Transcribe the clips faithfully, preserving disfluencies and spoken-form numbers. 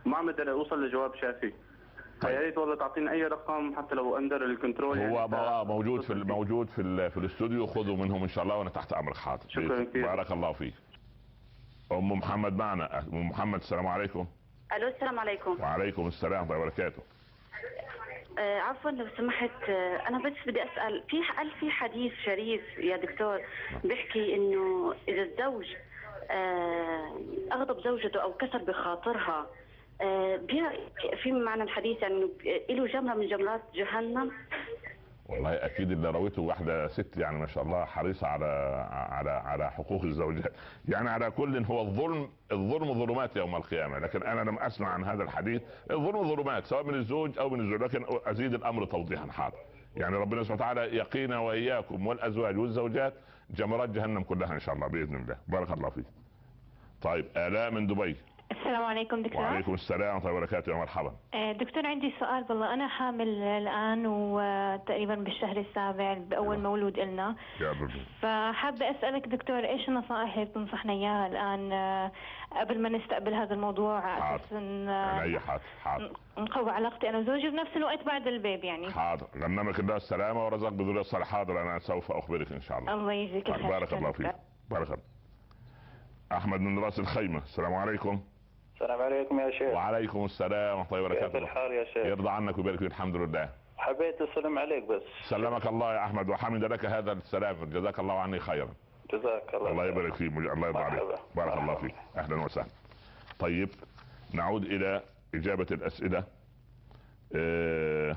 ما عم اقدر اوصل لجواب شافي. فيا ريت والله تعطيني اي رقم حتى لو اندر الكنترول. هو يعني موجود في موجود في في الاستوديو، خذوا منهم ان شاء الله وانا تحت امرك. حاضر، شكرا كثير، بارك الله فيك. ام محمد معنا. ام محمد السلام عليكم. الو السلام عليكم. وعليكم السلام ورحمه الله وبركاته. آه عفوا لو سمحت، آه انا بس بدي اسال، في قال في حديث شريف يا دكتور بيحكي انه اذا الزوج آه اغضب زوجته او كسر بخاطرها، آه في معنى الحديث يعني له جمره من جمرات جهنم. والله اكيد اللي رويته واحده ست يعني ما شاء الله حريصه على على على حقوق الزوجات. يعني على كل هو الظلم الظلم ظلمات يوم القيامه، لكن انا لم اسمع عن هذا الحديث. الظلم ظلمات سواء من الزوج او من الزوج، لكن ازيد الامر توضيحا. حاضر. يعني ربنا سبحانه وتعالى يقينا واياكم والازواج والزوجات جمرات جهنم كلها ان شاء الله باذن الله. بارك الله فيك. طيب آلاء من دبي. السلام عليكم دكتور. وعليكم السلام ورحمة الله وبركاته. يا مرحبا. دكتور عندي سؤال والله، أنا حامل الآن وتقريبا بالشهر السابع بأول مولود إلنا، فحابة أسألك دكتور إيش النصائح اللي بتنصحنا إياها الآن قبل ما نستقبل هذا الموضوع، أساس حاضر نقوي علاقتي أنا وزوجي بنفس الوقت بعد البيبي يعني. حاضر. غنمك الله السلامة ورزق بذرية الصالحة. حاضر، أنا سوف أخبرك إن شاء الله. الله يجزيك الخير. بارك الله فيك. بارك الله. أحمد من راس الخيمة. السلام عليكم. السلام عليكم يا شيخ. وعليكم السلام ورحمة الله وبركاته. كيف الحال يا شيخ؟ يرضى عنك ويبارك فيك. الحمد لله. حبيت اسلم عليك بس. سلمك الله يا احمد وحمد لك هذا السلام، جزاك الله عني خيرا. جزاك الله. الله يبارك فيك. الله يرضى عليك. بارك الله فيك. اهلا وسهلا. طيب نعود الى اجابة الاسئلة. أه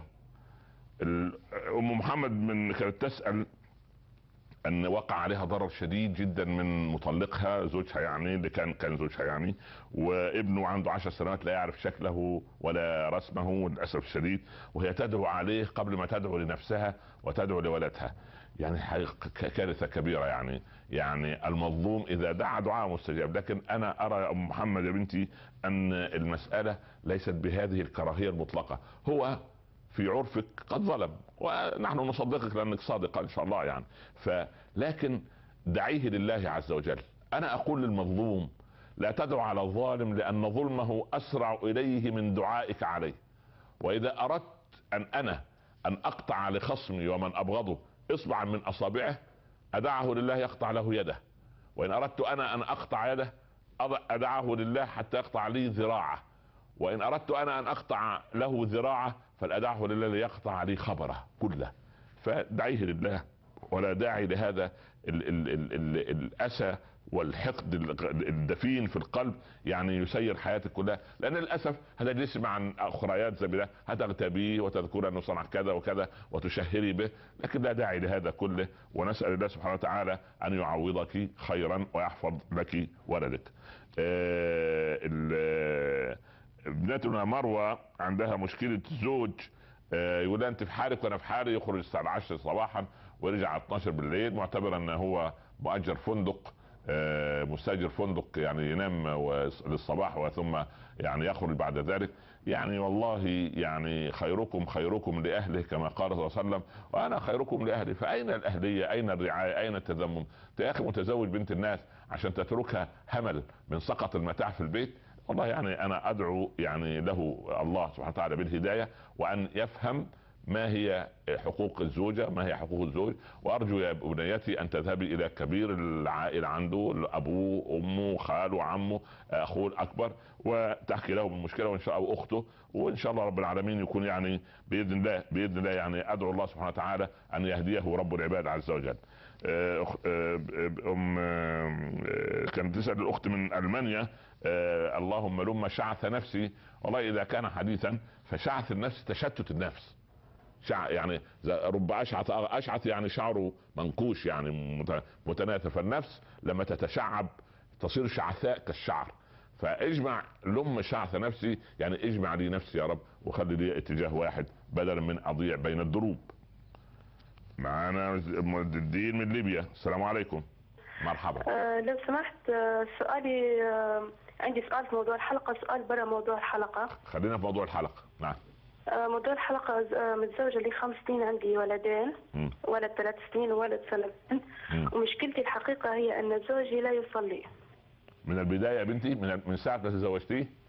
ام محمد من كانت تسأل ان وقع عليها ضرر شديد جدا من مطلقها زوجها، يعني اللي كان كان زوجها يعني، وابنه عنده عشر سنوات لا يعرف شكله ولا رسمه للاسف الشديد، وهي تدعو عليه قبل ما تدعو لنفسها وتدعو لولدها. يعني كارثة كبيرة. يعني يعني المظلوم اذا دعا دعاء مستجاب. لكن انا ارى يا ام محمد يا بنتي ان المسألة ليست بهذه الكراهية المطلقة. هو في عرفك قد ظلم ونحن نصدقك لانك صادقة ان شاء الله يعني، فلكن دعيه لله عز وجل. انا اقول للمظلوم لا تدعو على الظالم لان ظلمه اسرع اليه من دعائك عليه. واذا اردت ان انا ان اقطع لخصمي ومن ابغضه اصبعا من اصابعه ادعه لله يقطع له يده، وان اردت انا ان اقطع يده ادعه لله حتى يقطع لي ذراعه، وان اردت انا ان اقطع له ذراعه فالادعه لله ليقطع لي خبره كله. فدعيه لله ولا داعي لهذا ال ال ال ال الاسى والحقد الدفين في القلب يعني يسير حياتك كلها. لان للاسف هتجلس مع اخريات زي ده هتغتابيه وتذكر انه صنع كذا وكذا وتشهري به، لكن لا داعي لهذا كله. ونسال الله سبحانه وتعالى ان يعوضك خيرا ويحفظ لك ولدك. آه ابنتنا مروة عندها مشكلة زوج آه يقول انت في حالك وانا في حالي، يخرج الساعة عشرة صباحا ويرجع على اتناشر بالليل، معتبر ان هو مؤجر فندق آه مستاجر فندق، يعني ينام للصباح وثم يعني يخرج بعد ذلك. يعني والله يعني خيركم خيركم لأهله كما قال صلى الله عليه وسلم، وانا خيركم لأهلي. فاين الاهلية؟ اين الرعاية؟ اين التذمم؟ يا اخي متزوج بنت الناس عشان تتركها همل من سقط المتاع في البيت؟ والله يعني انا ادعو يعني له الله سبحانه وتعالى بالهداية وان يفهم ما هي حقوق الزوجة، ما هي حقوق الزوج. وارجو يا بنيتي ان تذهبي الى كبير العائلة عنده، ابوه امه خاله عمه اخوه الاكبر، وتحكي له بالمشكلة وان شاء الله اخته، وان شاء الله رب العالمين يكون يعني باذن الله باذن الله يعني ادعو الله سبحانه وتعالى ان يهديه رب العباد عز وجل. ام كانت تسأل الاخت من المانيا اللهم لما شعث نفسي. والله اذا كان حديثا فشعث النفس تشتت النفس، شع يعني رب اشعث اشعث يعني شعره منكوش يعني متناثر، فالنفس لما تتشعب تصير شعثاء كالشعر. فاجمع لم شعث نفسي يعني اجمع لي نفسي يا رب وخلي لي اتجاه واحد بدلا من اضيع بين الدروب. معانا الدين من ليبيا. السلام عليكم. مرحبا. أه لو سمحت، أه سؤالي أه عندي سؤال في موضوع الحلقة، سؤال برا موضوع الحلقة. خلينا في موضوع الحلقة. نعم. أه موضوع الحلقة، أه متزوجة لي خمس سنين، عندي ولدين، م. ولد ثلاث سنين وولد سنتين، ومشكلتي الحقيقة هي أن زوجي لا يصلي. من البداية يا بنتي؟ من من ساعة ما تزوجتيه؟